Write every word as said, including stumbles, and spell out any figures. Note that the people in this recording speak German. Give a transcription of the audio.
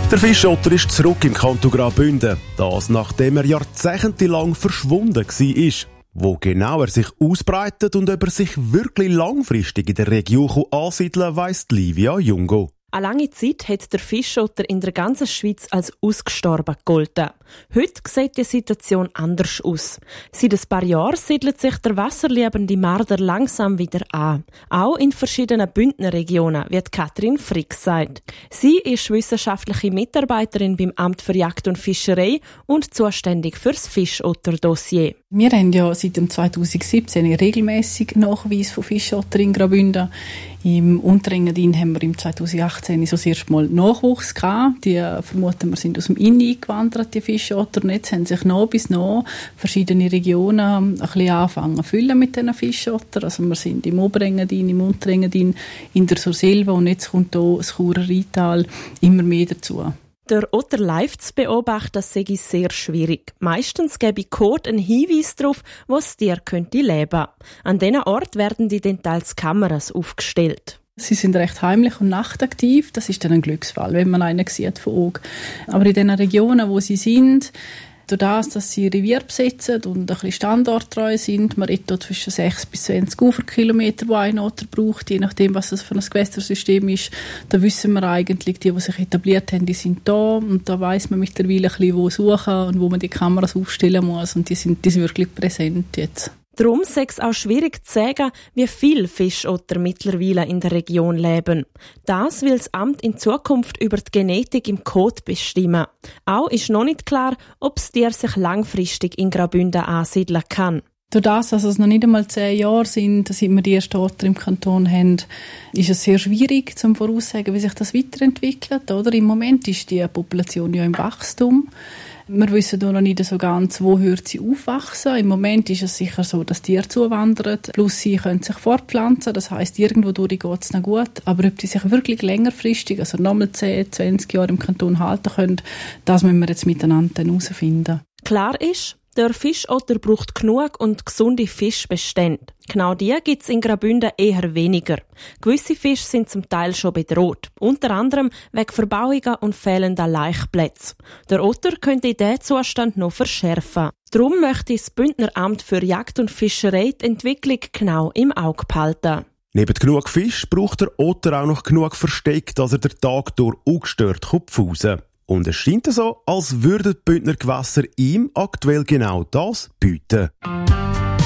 Der Fischotter ist zurück im Kanton Graubünden. Das, nachdem er jahrzehntelang verschwunden war. Wo genau er sich ausbreitet und ob er sich wirklich langfristig in der Region ansiedeln kann, weiss Livia Jungo. Eine lange Zeit hat der Fischotter in der ganzen Schweiz als ausgestorben gegolten. Heute sieht die Situation anders aus. Seit ein paar Jahren siedelt sich der wasserliebende Marder langsam wieder an. Auch in verschiedenen Bündner Regionen, wie Katrin Frick sagt. Sie ist wissenschaftliche Mitarbeiterin beim Amt für Jagd und Fischerei und zuständig für das Fischotter-Dossier. Wir haben ja seit dem zweitausendsiebzehn regelmäßig Nachweis von Fischotter in Graubünden. Im Unterengadin haben wir im zweitausendachtzehn so das erste Mal Nachwuchs gehabt. Die vermuten wir sind aus dem Inn eingewandert, die Fischotter. Und jetzt haben sich noch bis noch verschiedene Regionen ein bisschen angefangen zu füllen mit diesen Fischotter. Also wir sind im Oberengadin, im Unterengadin, in der Surselva und jetzt kommt hier das Churer Rheintal immer mehr dazu. Der Otter live zu beobachten, sei sehr schwierig. Meistens gebe Code einen Hinweis darauf, wo das Tier könnte leben. An diesen Ort werden die dann teils Kameras aufgestellt. Sie sind recht heimlich und nachtaktiv. Das ist dann ein Glücksfall, wenn man einen sieht von oben. Aber in den Regionen, wo sie sind, durch das, dass sie Revier besetzen und ein bisschen standorttreu sind, man etwa zwischen sechs bis zwanzig Uferkilometer, die ein Otter braucht, je nachdem, was das für ein Gewässersystem ist. Da wissen wir eigentlich, die, die sich etabliert haben, die sind da und da weiss man mittlerweile ein bisschen, wo suchen und wo man die Kameras aufstellen muss und die sind, die sind wirklich präsent jetzt. Darum sei es auch schwierig zu sagen, wie viele Fischotter mittlerweile in der Region leben. Das will das Amt in Zukunft über die Genetik im Kot bestimmen. Auch ist noch nicht klar, ob das Tier sich langfristig in Graubünden ansiedeln kann. Durch das, dass es noch nicht einmal zehn Jahre sind, seit wir die ersten Otter im Kanton haben, ist es sehr schwierig zu voraussagen, wie sich das weiterentwickelt. Oder? Im Moment ist die Population ja im Wachstum. Wir wissen noch nicht so ganz, wo hört sie aufwachsen. Im Moment ist es sicher so, dass Tiere zuwandern, plus sie können sich fortpflanzen. Das heisst, irgendwo durch geht es noch gut. Aber ob die sich wirklich längerfristig, also nochmal zehn, zwanzig Jahre im Kanton halten können, das müssen wir jetzt miteinander herausfinden. Klar ist, der Fischotter braucht genug und gesunde Fischbestände. Genau die gibt es in Graubünden eher weniger. Gewisse Fische sind zum Teil schon bedroht, unter anderem wegen Verbauungen und fehlender Laichplätze. Der Otter könnte diesen Zustand noch verschärfen. Darum möchte das Bündner Amt für Jagd und Fischerei die Entwicklung genau im Auge behalten. Neben genug Fisch braucht der Otter auch noch genug Versteck, dass er den Tag durch ungestört pfusen kann. Und es scheint so, als würden die Bündner Gewässer ihm aktuell genau das bieten.